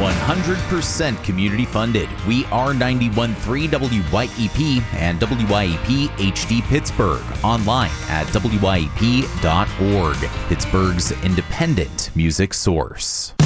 100% community funded. We are 91.3 WYEP and WYEP HD Pittsburgh. Online at WYEP.org. Pittsburgh's independent music source.